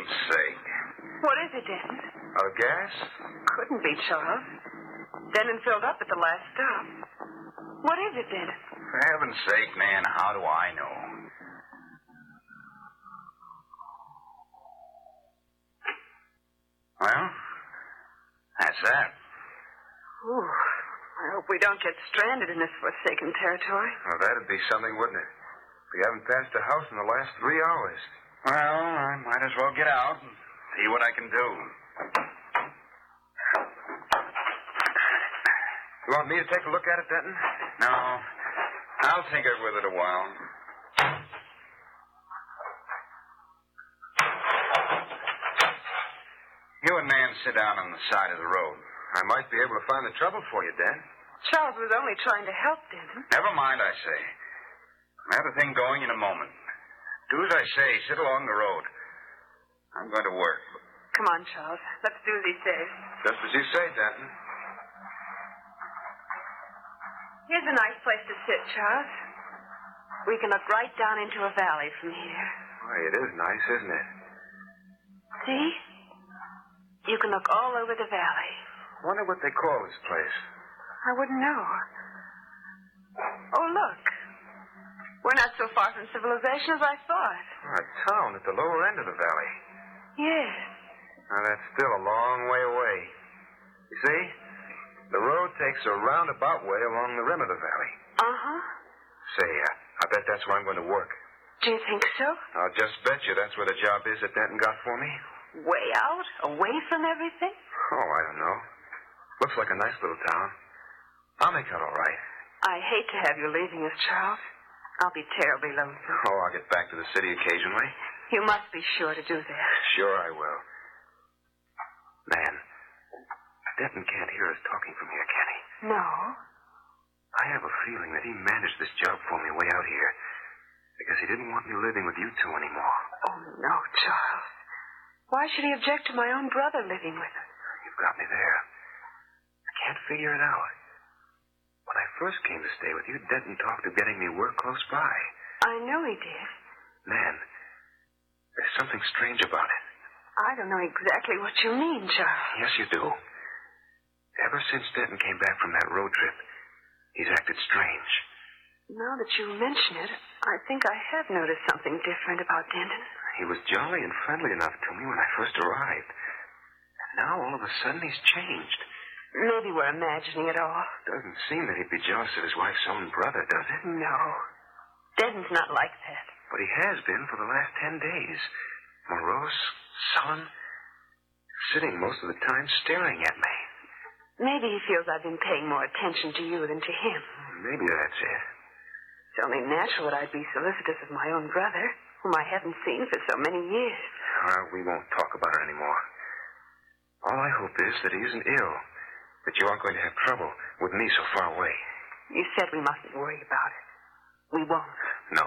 heaven's sake. What is it, Denton? Gas? Couldn't be, Charles. Denton filled up at the last stop. What is it, Denton? For heaven's sake, Nan, how do I know? Well, that's that. Ooh, I hope we don't get stranded in this forsaken territory. Well, that'd be something, wouldn't it? We haven't passed a house in the last 3 hours. Well, I might as well get out and see what I can do. You want me to take a look at it, Denton? No, I'll tinker with it a while. You and Nan sit down on the side of the road. I might be able to find the trouble for you, Dan. Charles was only trying to help, Denton. Never mind, I say. I'll have the thing going in a moment. Do as I say. Sit along the road. I'm going to work. Come on, Charles. Let's do as he says. Just as you say, Denton. Here's a nice place to sit, Charles. We can look right down into a valley from here. Why, it is nice, isn't it? See? You can look all over the valley. Wonder what they call this place. I wouldn't know. Oh, look. We're not so far from civilization as I thought. A town at the lower end of the valley. Yes. Now, that's still a long way away. You see? The road takes a roundabout way along the rim of the valley. Uh-huh. Say, I bet that's where I'm going to work. Do you think so? I'll just bet you that's where the job is that Denton got for me. Way out? Away from everything? Oh, I don't know. Looks like a nice little town. I'll make out all right. I hate to have you leaving us, Charles. I'll be terribly lonesome. Oh, I'll get back to the city occasionally. You must be sure to do that. Sure I will. Man, Denton can't hear us talking from here, can he? No. I have a feeling that he managed this job for me way out here because he didn't want me living with you two anymore. Oh, no, Charles. Why should he object to my own brother living with us? You've got me there. I can't figure it out. When I first came to stay with you, Denton talked of getting me work close by. I know he did. Man, there's something strange about it. I don't know exactly what you mean, Charles. Yes, you do. Ever since Denton came back from that road trip, he's acted strange. Now that you mention it, I think I have noticed something different about Denton. He was jolly and friendly enough to me when I first arrived. And now, all of a sudden, he's changed. Maybe we're imagining it all. Doesn't seem that he'd be jealous of his wife's own brother, does it? No. Denton's not like that. But he has been for the last 10 days. Morose, sullen, sitting most of the time staring at me. Maybe he feels I've been paying more attention to you than to him. Maybe that's it. It's only natural that I'd be solicitous of my own brother, whom I haven't seen for so many years. Well, we won't talk about it anymore. All I hope is that he isn't ill, that you aren't going to have trouble with me so far away. You said we mustn't worry about it. We won't. No.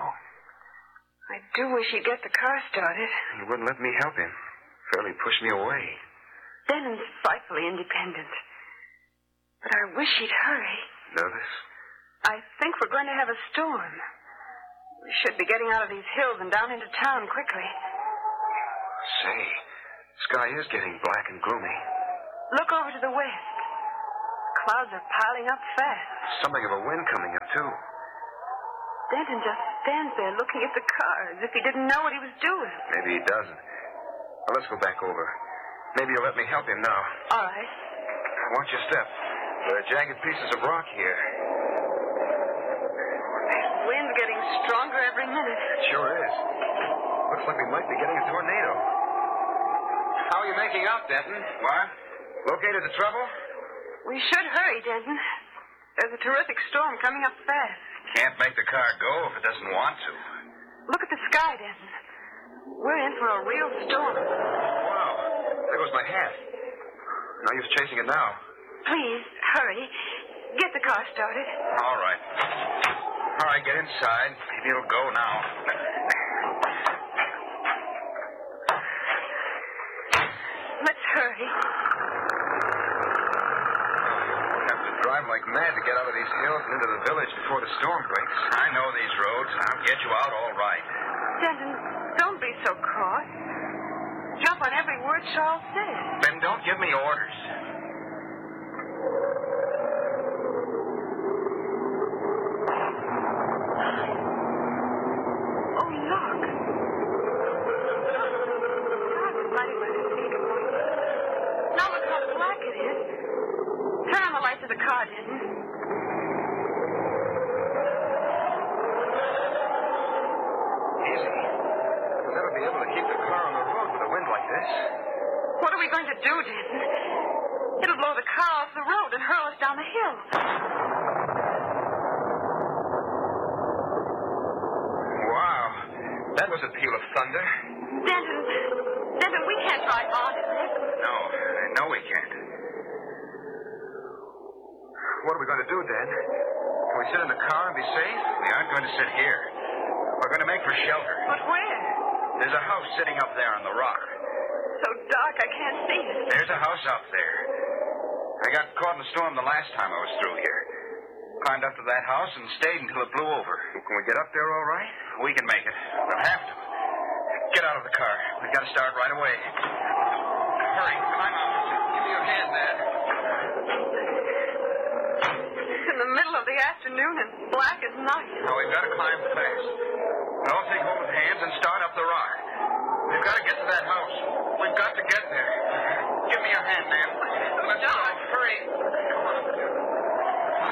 I do wish he'd get the car started. He wouldn't let me help him. Fairly pushed me away. Denton's frightfully independent. But I wish he'd hurry. Nervous? I think we're going to have a storm. We should be getting out of these hills and down into town quickly. Say, the sky is getting black and gloomy. Look over to the west. Clouds are piling up fast. Something of a wind coming up, too. Denton just stands there looking at the car as if he didn't know what he was doing. Maybe he doesn't. Well, let's go back over. Maybe you'll let me help him now. All right. Watch your step. There are jagged pieces of rock here. The wind's getting stronger every minute. It sure is. Looks like we might be getting a tornado. How are you making out, Denton? What? Located the trouble? We should hurry, Denton. There's a terrific storm coming up fast. Can't make the car go if it doesn't want to. Look at the sky, Denton. We're in for a real storm. Wow. There goes my hat. No use chasing it now. Please, hurry. Get the car started. All right. All right, get inside. Maybe it'll go now. Let's hurry. We'll have to drive like mad to get out of these hills and into the village before the storm breaks. I know these roads. I'll get you out all right. Denton, don't be so cross. jump on every word Charles says. Then don't give me orders. Oh, look. Charles is lighting by the speaker. Now look how black it is. Turn on the lights of the car, Denton. Easy. We'll never be able to keep the car on the road with a wind like this. What are we going to do, Denton? It'll blow the car off the road and hurl us down the hill. Wow. That was a peal of thunder. Denton, we can't drive on in this. No, we can't. What are we going to do, Dan? Can we sit in the car and be safe? We aren't going to sit here. We're going to make for shelter. But where? There's a house sitting up there on the rock. So dark I can't see it. There's a house out there. I got caught in the storm the last time I was through here. Climbed up to that house and stayed until it blew over. Can we get up there all right? We can make it. We'll have to. Get out of the car. We've got to start right away. Hurry, climb out. Give me your hand, Dad. It's in the middle of the afternoon and black as night. Now, we've got to climb fast. We'll all take hold of hands and start up the rock. We've got to get to that house. We've got to get there. Give me your hand, man. Let's go. Hurry. Come